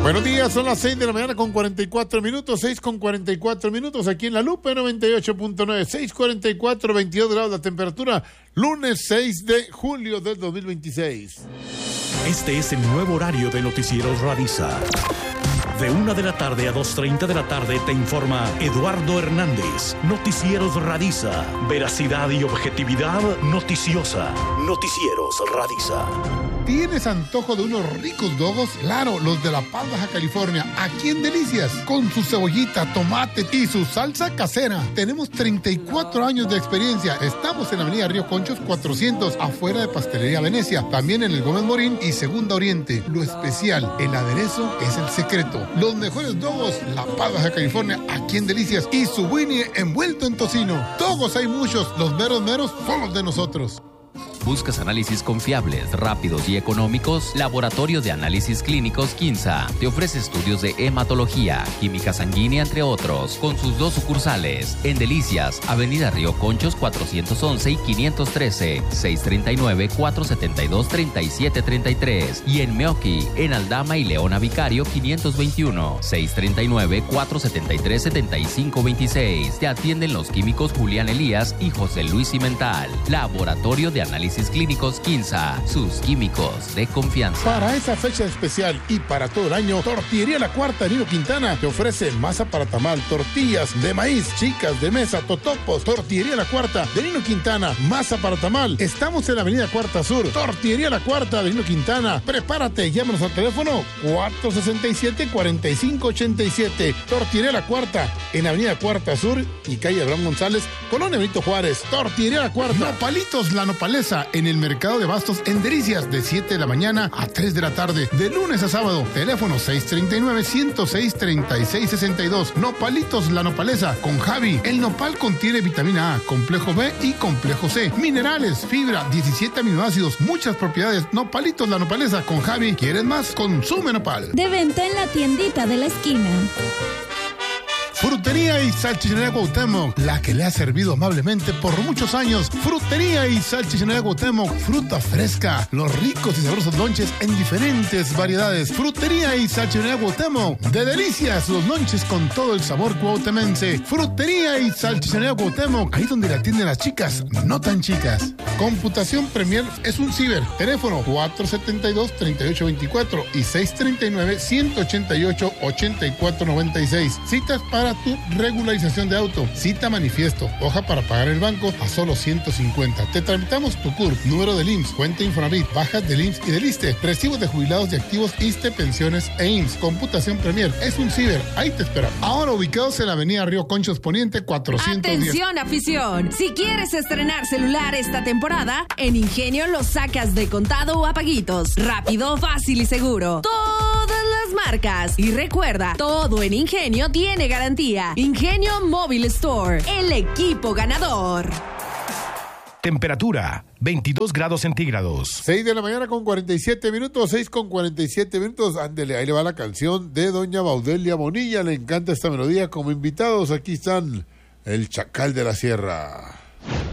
Buenos días, son las 6 de la mañana con 44 minutos, 6 con 44 minutos aquí en La Lupe 98.9, 6:44, 22 grados la temperatura, lunes 6 de julio del 2026. Este es el nuevo horario de Noticieros Radisa. De 1 de la tarde a 2:30 de la tarde te informa Eduardo Hernández. Noticieros Radisa. Veracidad y objetividad noticiosa. Noticieros Radisa. ¿Tienes antojo de unos ricos dogos? Claro, los de La Paz, Baja California, aquí en Delicias, con su cebollita, tomate y su salsa casera. Tenemos 34 años de experiencia. Estamos en Avenida Río Conchos 400, afuera de Pastelería Venecia. También en el Gómez Morín y Segunda Oriente. Lo especial, el aderezo es el secreto. Los mejores dogos, La Paz, Baja California, aquí en Delicias. Y su winnie envuelto en tocino. Dogos hay muchos, los meros meros son los de nosotros. ¿Buscas análisis confiables, rápidos y económicos? Laboratorio de Análisis Clínicos Quinza te ofrece estudios de hematología, química sanguínea, entre otros, con sus 2 sucursales en Delicias, Avenida Río Conchos 411 y 513, 639-472-3733 y en Meoqui, en Aldama y Leona Vicario 521, 639-473-7526. Te atienden los químicos Julián Elías y José Luis Cimental. Laboratorio de Análisis Clínicos Quinza, sus químicos de confianza. Para esa fecha especial y para todo el año, Tortillería La Cuarta Nino Quintana te ofrece masa para tamal, tortillas de maíz, chicas de mesa, totopos. Tortillería La Cuarta de Nino Quintana, masa para tamal. Estamos en la Avenida Cuarta Sur. Tortillería La Cuarta de Nino Quintana. Prepárate, llámanos al teléfono 467-4587. Tortillería La Cuarta en Avenida Cuarta Sur y calle Abraham González, Colonia Benito Juárez. Tortillería La Cuarta. Nopalitos La Nopalesa en el Mercado de Bastos en Delicias, de 7 de la mañana a 3 de la tarde, de lunes a sábado. Teléfono 639-106-3662. Nopalitos La Nopalesa con Javi. El nopal contiene vitamina A, complejo B y complejo C, minerales, fibra, 17 aminoácidos, muchas propiedades. Nopalitos La Nopalesa con Javi. ¿Quieres más? Consume nopal. De venta en la tiendita de la esquina. Frutería y Salchichonería Cuauhtémoc, la que le ha servido amablemente por muchos años. Frutería y Salchichonería Cuauhtémoc, fruta fresca, los ricos y sabrosos lonches en diferentes variedades. Frutería y Salchichonería Cuauhtémoc, de Delicias, los lonches con todo el sabor cuauhtemense. Frutería y Salchichonería Cuauhtémoc, ahí donde la atienden las chicas, no tan chicas. Computación Premier es un ciber. Teléfono 472-3824 y 639-188-8496. Citas para tu regularización de auto, cita manifiesto, hoja para pagar el banco a solo 150. Te tramitamos tu CURP, número del IMSS, cuenta Infonavit, bajas del IMSS y del ISSSTE, recibos de jubilados y activos ISSSTE, pensiones e IMSS. Computación Premier es un ciber, ahí te esperamos. Ahora ubicados en la Avenida Río Conchos Poniente 410. Atención, afición, si quieres estrenar celular esta temporada, en Ingenio lo sacas de contado o a paguitos, rápido, fácil y seguro. Todas las marcas. Y recuerda, todo en Ingenio tiene garantía. Ingenio Mobile Store, el equipo ganador. Temperatura 22 grados centígrados. 6 de la mañana con 47 minutos, 6 con 47 minutos. Ándele, ahí le va la canción de doña Baudelia Bonilla. Le encanta esta melodía. Como invitados, aquí están el Chacal de la Sierra.